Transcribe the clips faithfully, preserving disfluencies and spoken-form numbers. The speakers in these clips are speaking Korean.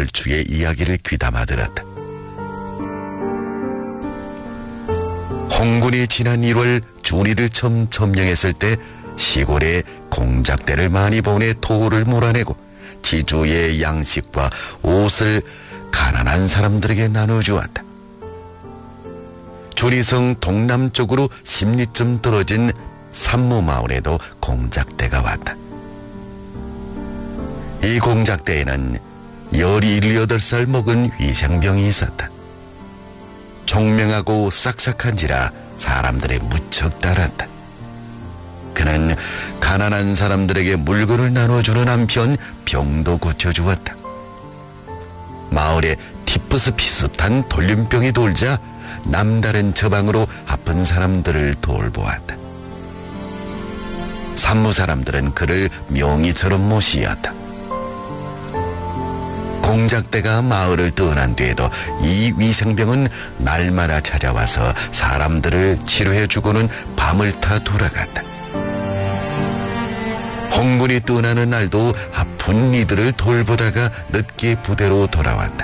혈주의 이야기를 귀담아 들었다. 홍군이 지난 일월 준이를 처음 점령했을 때 시골에 공작대를 많이 보내 토를 몰아내고 지주의 양식과 옷을 가난한 사람들에게 나눠주었다. 주리성 동남쪽으로 십 리쯤 떨어진 산무마을에도 공작대가 왔다. 이 공작대에는 열일여덟 살 먹은 위생병이 있었다. 총명하고 싹싹한지라 사람들의 무척 따랐다. 그는 가난한 사람들에게 물건을 나눠주는 한편 병도 고쳐주었다. 마을에 티푸스 비슷한 돌림병이 돌자 남다른 처방으로 아픈 사람들을 돌보았다. 산무 사람들은 그를 명의처럼 모시었다. 공작대가 마을을 떠난 뒤에도 이 위생병은 날마다 찾아와서 사람들을 치료해주고는 밤을 타 돌아갔다. 홍군이 떠나는 날도 아픈 이들을 돌보다가 늦게 부대로 돌아왔다.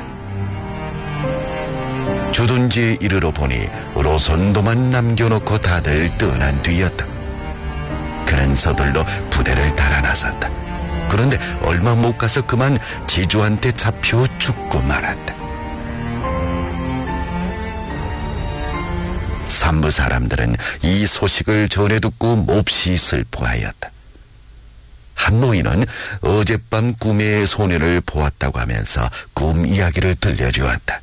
주둔지에 이르러 보니 로선도만 남겨놓고 다들 떠난 뒤였다. 그는 서둘러 부대를 달아나섰다. 그런데 얼마 못 가서 그만 지주한테 잡혀 죽고 말았다. 산부 사람들은 이 소식을 전해 듣고 몹시 슬퍼하였다. 한 노인은 어젯밤 꿈에 소년을 보았다고 하면서 꿈 이야기를 들려주었다.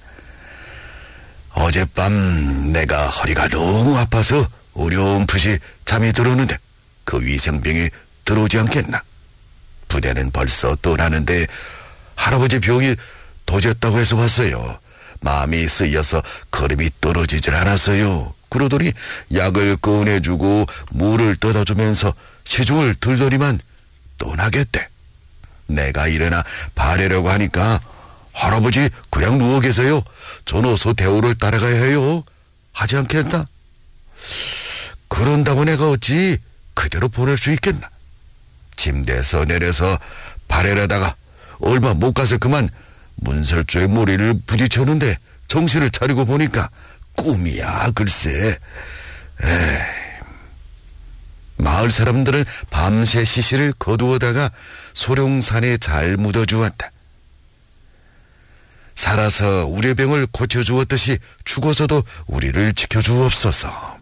어젯밤 내가 허리가 너무 아파서 어려움풋이 잠이 들었는데 그 위생병이 들어오지 않겠나? 부대는 벌써 떠나는데 할아버지 병이 도졌다고 해서 왔어요. 마음이 쓰여서 걸음이 떨어지질 않았어요. 그러더니 약을 꺼내주고 물을 떠다주면서 시중을 들더니만 떠나겠대. 내가 일어나 바래려고 하니까 할아버지 그냥 누워 계세요. 전 어서 대우를 따라가야 해요. 하지 않겠나? 그런다고 내가 어찌 그대로 보낼 수 있겠나? 침대에서 내려서 바래려다가 얼마 못 가서 그만 문설주에 머리를 부딪혔는데 정신을 차리고 보니까 꿈이야 글쎄. 에이. 마을 사람들은 밤새 시신을 거두어다가 소룡산에 잘 묻어주었다. 살아서 우려병을 고쳐주었듯이 죽어서도 우리를 지켜주옵소서.